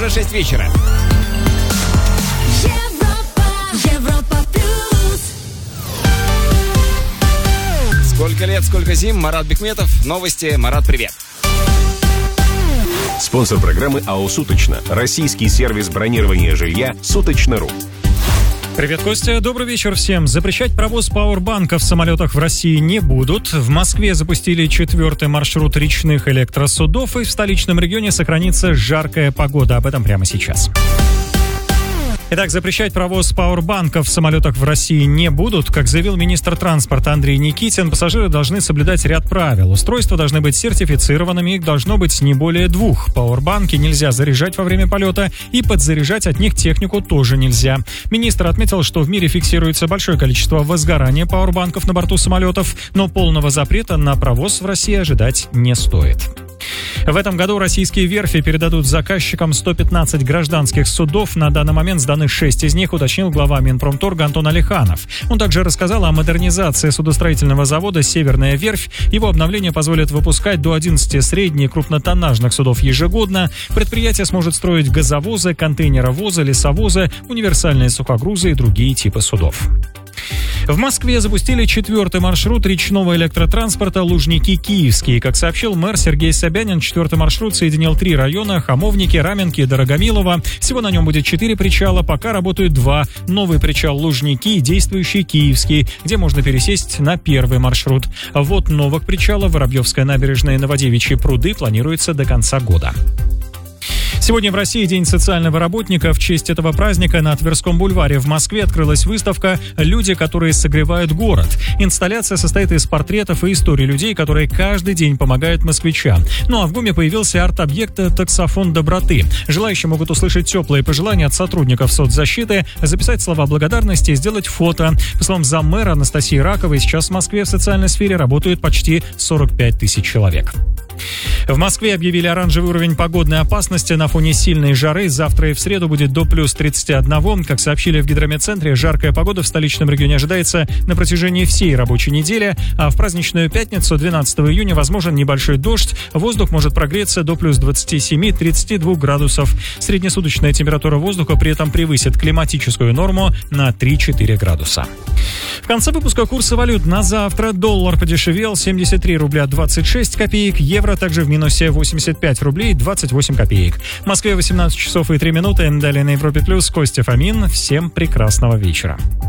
ровно 6 вечера. Европа плюс. Сколько лет, сколько зим. Марат Бекметов. Новости. Марат, привет. Спонсор программы АО «Суточно». Российский сервис бронирования жилья «Суточно.ру». Привет, Костя. Добрый вечер всем. Запрещать провоз пауэрбанков в самолетах в России не будут. В Москве запустили 4-й маршрут речных электросудов, и в столичном регионе сохранится жаркая погода. Об этом прямо сейчас. Итак, запрещать провоз пауэрбанков в самолетах в России не будут. Как заявил министр транспорта Андрей Никитин, пассажиры должны соблюдать ряд правил. Устройства должны быть сертифицированными, их должно быть не более 2. Пауэрбанки нельзя заряжать во время полета, и подзаряжать от них технику тоже нельзя. Министр отметил, что в мире фиксируется большое количество возгорания пауэрбанков на борту самолетов, но полного запрета на провоз в России ожидать не стоит. В этом году российские верфи передадут заказчикам 115 гражданских судов. На данный момент сданы 6 из них, уточнил глава Минпромторга Антон Алиханов. Он также рассказал о модернизации судостроительного завода «Северная верфь». Его обновление позволит выпускать до 11 средне- и крупнотоннажных судов ежегодно. Предприятие сможет строить газовозы, контейнеровозы, лесовозы, универсальные сухогрузы и другие типы судов. В Москве запустили 4-й маршрут речного электротранспорта Лужники-Киевский. Как сообщил мэр Сергей Собянин, 4-й маршрут соединил 3 района: Хамовники, Раменки и Дорогомилово. Всего на нем будет 4 причала, пока работают 2. Новый причал Лужники и действующий Киевский, где можно пересесть на 1-й маршрут. Вот новых причалов: Воробьевская набережная и Новодевичьи пруды планируется до конца года. Сегодня в России День социального работника. В честь этого праздника на Тверском бульваре в Москве открылась выставка «Люди, которые согревают город». Инсталляция состоит из портретов и историй людей, которые каждый день помогают москвичам. Ну а в ГУМе появился арт-объект «Таксофон доброты». Желающие могут услышать теплые пожелания от сотрудников соцзащиты, записать слова благодарности и сделать фото. По словам заммэра Анастасии Раковой, сейчас в Москве в социальной сфере работают почти 45 тысяч человек. В Москве объявили оранжевый уровень погодной опасности на фоне сильной жары. Завтра и в среду будет до плюс 31. Как сообщили в гидрометцентре, жаркая погода в столичном регионе ожидается на протяжении всей рабочей недели, а в праздничную пятницу, 12 июня, возможен небольшой дождь. Воздух может прогреться до плюс 27-32 градусов. Среднесуточная температура воздуха при этом превысит климатическую норму на 3-4 градуса. В конце выпуска курсы валют на завтра. Доллар подешевел: 73 рубля 26 копеек. Евро также в минусе: 85 рублей 28 копеек. В Москве 18 часов и 3 минуты. Далее на Европе Плюс Костя Фомин. Всем прекрасного вечера.